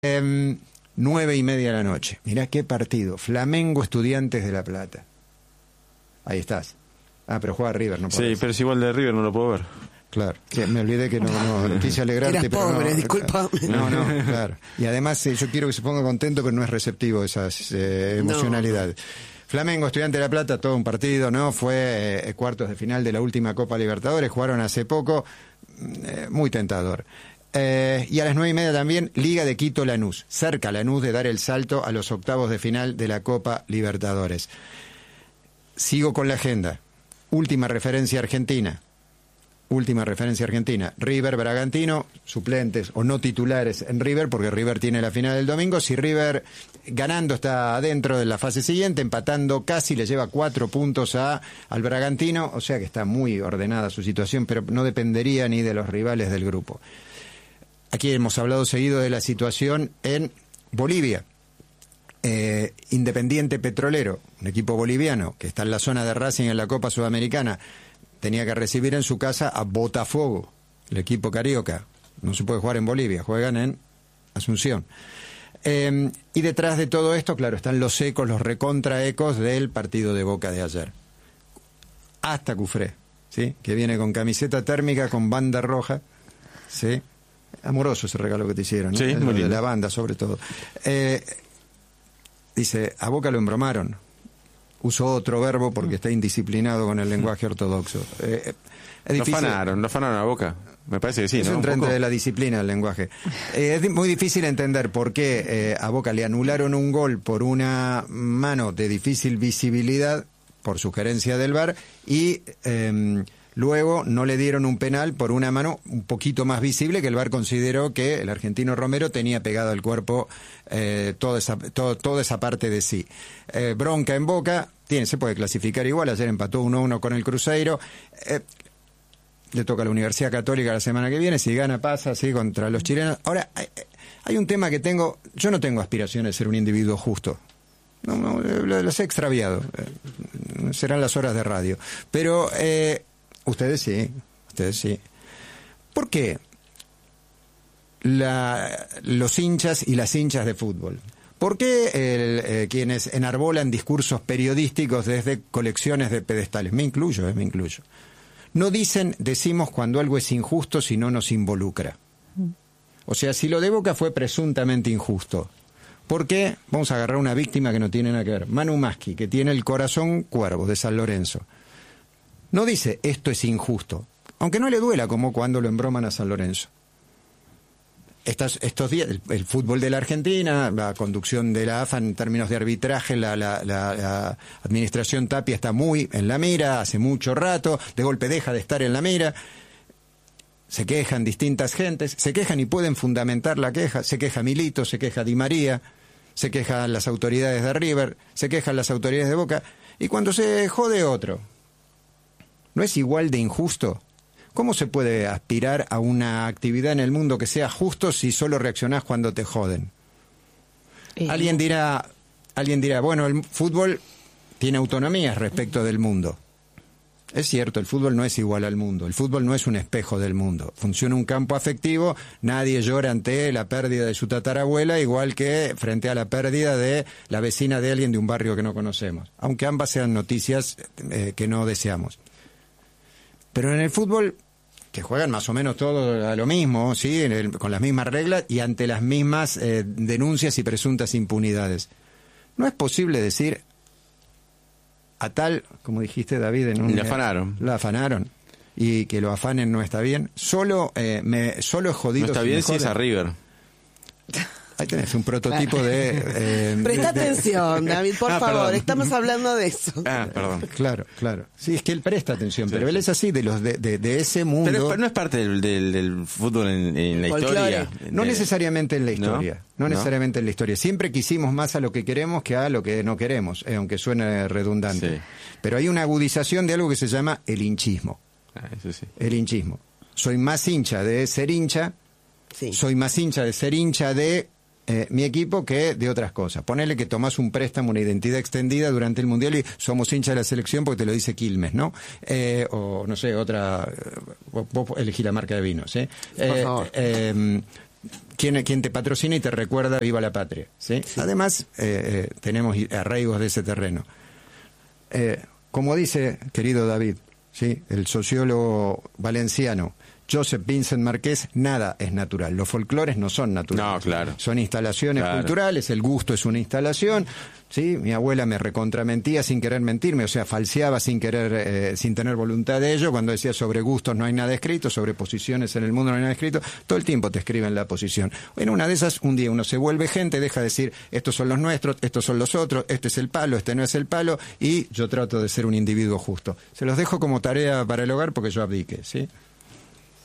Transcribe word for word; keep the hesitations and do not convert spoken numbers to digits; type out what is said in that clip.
Eh, nueve y media de la noche. Mirá qué partido. Flamengo Estudiantes de La Plata. Ahí estás. Ah, pero juega River, no puedo Sí, decir. pero es igual de River, no lo puedo ver. Claro, que me olvidé que no, no quise alegrarte. Eras pero pobre, no, disculpame. No, no, claro. Y además eh, yo quiero que se ponga contento, pero no es receptivo esas eh, emocionalidades. No. Flamengo, Estudiante de La Plata, todo un partido, ¿no? Fue eh, cuartos de final de la última Copa Libertadores, jugaron hace poco, eh, muy tentador. Eh, y a las nueve y media también, Liga de Quito Lanús, cerca Lanús de dar el salto a los octavos de final de la Copa Libertadores. Sigo con la agenda. Última referencia argentina. Última referencia argentina. River, Bragantino, suplentes o no titulares en River, porque River tiene la final el domingo. Si River ganando está adentro de la fase siguiente, empatando casi, le lleva cuatro puntos a, al Bragantino, o sea que está muy ordenada su situación, pero no dependería ni de los rivales del grupo. Aquí hemos hablado seguido de la situación en Bolivia. Eh, Independiente Petrolero, un equipo boliviano que está en la zona de Racing en la Copa Sudamericana, tenía que recibir en su casa a Botafogo, el equipo carioca. No se puede jugar en Bolivia, juegan en Asunción. Eh, y detrás de todo esto, claro, están los ecos, los recontraecos del partido de Boca de ayer. Hasta Cufré, ¿sí? Que viene con camiseta térmica, con banda roja, ¿sí? Amoroso ese regalo que te hicieron, ¿no? Sí, muy lindo. De la banda, sobre todo. Eh, dice, a Boca lo embromaron. Uso otro verbo porque está indisciplinado con el lenguaje ortodoxo. Eh, es difícil. Lo fanaron, lo fanaron a Boca. Me parece que sí, es ¿no? un tren de la disciplina del lenguaje. Eh, es muy difícil entender por qué eh, a Boca le anularon un gol por una mano de difícil visibilidad, por sugerencia del V A R, y eh, luego no le dieron un penal por una mano un poquito más visible, que el V A R consideró que el argentino Romero tenía pegado al cuerpo eh, toda, esa, todo, toda esa parte de sí. Eh, bronca en Boca, tiene, se puede clasificar igual, ayer empató uno a uno con el Cruzeiro. Eh, le toca a la Universidad Católica la semana que viene, si gana pasa, sí, contra los chilenos. Ahora, hay, hay un tema que tengo, yo no tengo aspiraciones de ser un individuo justo. No, no, los he extraviado. Eh, serán las horas de radio. Pero... Eh, Ustedes sí, ustedes sí. ¿Por qué la, los hinchas y las hinchas de fútbol? ¿Por qué el, eh, quienes enarbolan discursos periodísticos desde colecciones de pedestales? Me incluyo, eh, me incluyo. No dicen, decimos cuando algo es injusto si no nos involucra. O sea, si lo de Boca fue presuntamente injusto, ¿por qué? Vamos a agarrar una víctima que no tiene nada que ver. Manu Maschi, que tiene el corazón cuervo de San Lorenzo. No dice, esto es injusto, aunque no le duela como cuando lo embroman a San Lorenzo. Estas, estos días, el, el fútbol de la Argentina, la conducción de la A F A en términos de arbitraje, la, la, la, la administración Tapia está muy en la mira, hace mucho rato, de golpe deja de estar en la mira. Se quejan distintas gentes, se quejan y pueden fundamentar la queja, se queja Milito, se queja Di María, se quejan las autoridades de River, se quejan las autoridades de Boca, y cuando se jode otro, ¿no es igual de injusto? ¿Cómo se puede aspirar a una actividad en el mundo que sea justo si solo reaccionás cuando te joden? Eh. Alguien dirá, alguien dirá, bueno, el fútbol tiene autonomías respecto del mundo. Es cierto, el fútbol no es igual al mundo, el fútbol no es un espejo del mundo. Funciona un campo afectivo, nadie llora ante la pérdida de su tatarabuela, igual que frente a la pérdida de la vecina de alguien de un barrio que no conocemos, aunque ambas sean noticias eh, que no deseamos. Pero en el fútbol, que juegan más o menos todos a lo mismo, ¿sí? En el, con las mismas reglas y ante las mismas eh, denuncias y presuntas impunidades. ¿No es posible decir a tal, como dijiste, David, en un... Le afanaron. La afanaron. Y que lo afanen no está bien. Solo, eh, me, solo es jodido... No está si bien si es a River. Ahí tenés un prototipo de... Eh, Presta de, atención, David, por ah, favor, perdón. estamos hablando de eso. Ah, perdón. Claro, claro. Sí, es que él presta atención, Sí, pero él sí. es así, de los de, de, de ese mundo... Pero no es parte del, del, del fútbol en, en la Folclore. historia. No De- necesariamente en la historia, no, ¿No? necesariamente en la historia. Siempre quisimos más a lo que queremos que a lo que no queremos, eh, aunque suene redundante. Sí. Pero hay una agudización de algo que se llama el hinchismo. Ah, eso sí. El hinchismo. Soy más hincha de ser hincha, Sí. soy más hincha de ser hincha de eh, mi equipo que de otras cosas. Ponele que tomás un préstamo, una identidad extendida durante el Mundial y somos hincha de la selección porque te lo dice Quilmes, ¿no? Eh, o no sé, otra... Vos elegí la marca de vinos, ¿eh? Por eh favor. eh, quien, quien te patrocina y te recuerda viva la patria, ¿sí? Sí. Además, eh, eh, tenemos arraigos de ese terreno. Eh, como dice, querido David, ¿sí? El sociólogo valenciano Joseph Vincent Marqués, nada es natural. Los folclores no son naturales. No, claro. Son instalaciones Claro. culturales, el gusto es una instalación. Sí, mi abuela me recontramentía sin querer mentirme, o sea, falseaba sin querer, eh, sin tener voluntad de ello, cuando decía sobre gustos no hay nada escrito, sobre posiciones en el mundo no hay nada escrito, todo el tiempo te escriben la posición. En una de esas, un día uno se vuelve gente, deja de decir, estos son los nuestros, estos son los otros, este es el palo, este no es el palo, y yo trato de ser un individuo justo. Se los dejo como tarea para el hogar porque yo abdiqué, ¿sí?